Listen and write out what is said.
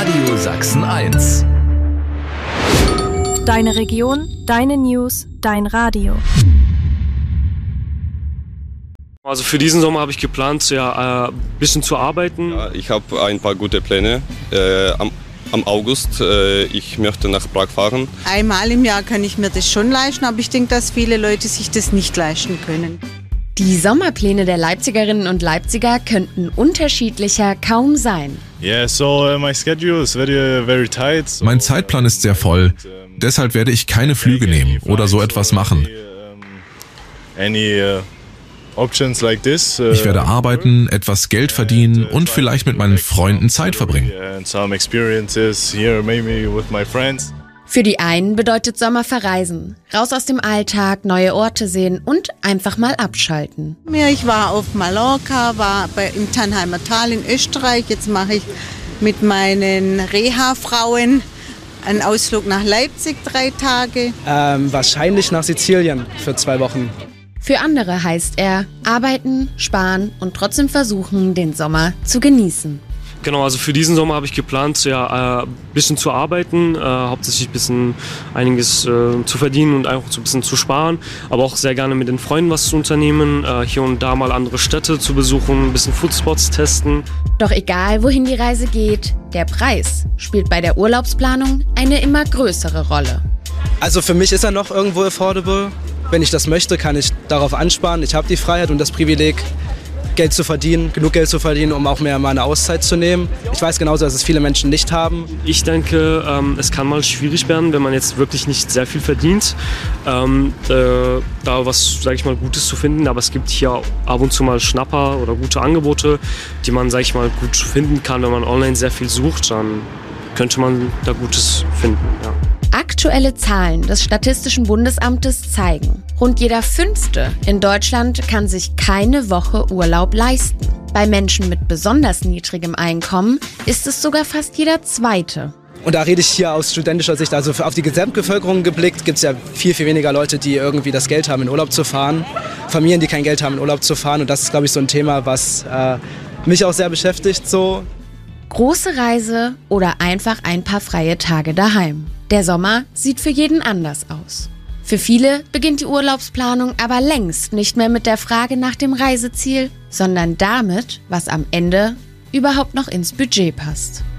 Radio Sachsen 1. Deine Region, deine News, dein Radio. Also für diesen Sommer habe ich geplant, ein bisschen zu arbeiten. Ja, ich habe ein paar gute Pläne. Am August, ich möchte nach Prag fahren. Einmal im Jahr kann ich mir das schon leisten, aber ich denke, dass viele Leute sich das nicht leisten können. Die Sommerpläne der Leipzigerinnen und Leipziger könnten unterschiedlicher kaum sein. Yeah, so my schedule is very tight. Mein Zeitplan ist sehr voll. Deshalb werde ich keine Flüge nehmen oder so etwas machen. Ich werde arbeiten, etwas Geld verdienen und vielleicht mit meinen Freunden Zeit verbringen. Für die einen bedeutet Sommer verreisen, raus aus dem Alltag, neue Orte sehen und einfach mal abschalten. Ich war auf Mallorca, war im Tannheimer Tal in Österreich. Jetzt mache ich mit meinen Reha-Frauen einen Ausflug nach Leipzig 3 Tage. Wahrscheinlich nach Sizilien für 2 Wochen. Für andere heißt er arbeiten, sparen und trotzdem versuchen, den Sommer zu genießen. Genau, also für diesen Sommer habe ich geplant, ein bisschen zu arbeiten, hauptsächlich einiges zu verdienen und einfach so ein bisschen zu sparen, aber auch sehr gerne mit den Freunden was zu unternehmen, hier und da mal andere Städte zu besuchen, ein bisschen Foodspots testen. Doch egal, wohin die Reise geht, der Preis spielt bei der Urlaubsplanung eine immer größere Rolle. Also für mich ist er noch irgendwo affordable. Wenn ich das möchte, kann ich darauf ansparen. Ich habe die Freiheit und das Privileg, Geld zu verdienen, genug Geld zu verdienen, um auch mehr mal eine Auszeit zu nehmen. Ich weiß genauso, dass es viele Menschen nicht haben. Ich denke, es kann mal schwierig werden, wenn man jetzt wirklich nicht sehr viel verdient, da was, sage ich mal, Gutes zu finden. Aber es gibt hier ab und zu mal Schnapper oder gute Angebote, die man, sage ich mal, gut finden kann. Wenn man online sehr viel sucht, dann könnte man da Gutes finden, ja. Aktuelle Zahlen des Statistischen Bundesamtes zeigen, rund jeder 5. in Deutschland kann sich keine Woche Urlaub leisten. Bei Menschen mit besonders niedrigem Einkommen ist es sogar fast jeder 2. Und da rede ich hier aus studentischer Sicht, also auf die Gesamtbevölkerung geblickt, gibt es ja viel, viel weniger Leute, die irgendwie das Geld haben, in Urlaub zu fahren. Familien, die kein Geld haben, in Urlaub zu fahren. Und das ist, glaube ich, so ein Thema, was mich auch sehr beschäftigt. So. Große Reise oder einfach ein paar freie Tage daheim. Der Sommer sieht für jeden anders aus. Für viele beginnt die Urlaubsplanung aber längst nicht mehr mit der Frage nach dem Reiseziel, sondern damit, was am Ende überhaupt noch ins Budget passt.